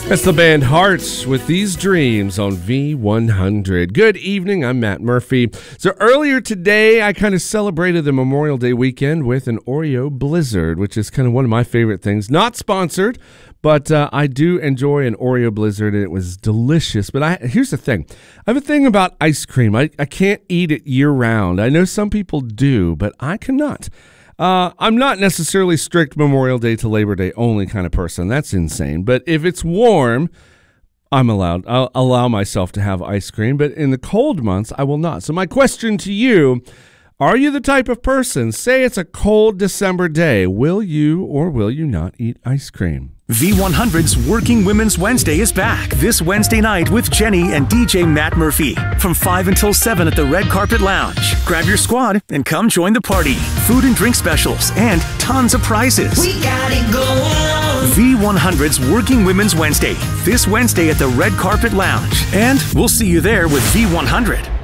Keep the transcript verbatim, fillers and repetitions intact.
That's the band Hearts with These Dreams on V one hundred. Good evening, I'm Matt Murphy. So earlier today, I kind of celebrated the Memorial Day weekend with an Oreo Blizzard, which is kind of one of my favorite things. Not sponsored, but uh, I do enjoy an Oreo Blizzard, and it was delicious. But I, here's the thing. I have a thing about ice cream. I, I can't eat it year-round. I know some people do, but I cannot. Uh, I'm not necessarily strict Memorial Day to Labor Day only kind of person. That's insane. But if it's warm, I'm allowed. I'll allow myself to have ice cream. But in the cold months, I will not. So my question to you, are you the type of person, say it's a cold December day, will you or will you not eat ice cream? V one hundred's Working Women's Wednesday is back this Wednesday night with Jenny and D J Matt Murphy from five until seven at the Red Carpet Lounge. Grab your squad and come join the party. Food and drink specials and tons of prizes. We got it going on. V one hundred's Working Women's Wednesday this Wednesday at the Red Carpet Lounge. And we'll see you there with V one hundred.